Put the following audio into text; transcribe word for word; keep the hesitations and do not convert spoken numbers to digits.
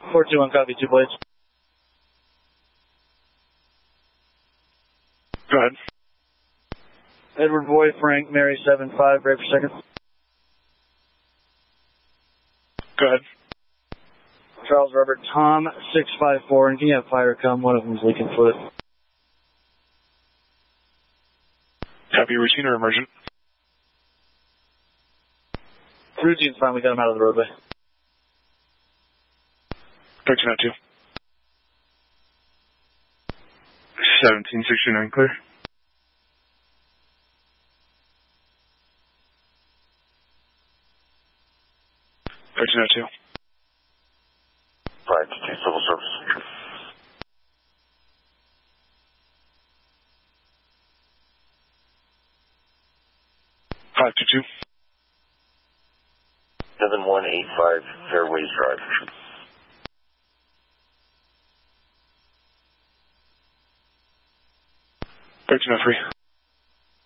four two one, copy, two blades. Go ahead. Edward Boy, Frank, Mary seven five, break per second. Go ahead. Charles Robert, Tom six five four, and can you have fire come? One of them's leaking fluid. Copy, routine or emergent? Routine's fine, we got him out of the roadway. thirteen oh two. seventeen sixty-nine, clear. thirteen oh two. five two two, civil service. five two two. seven one eight five, Fairways Drive. thirteen oh three.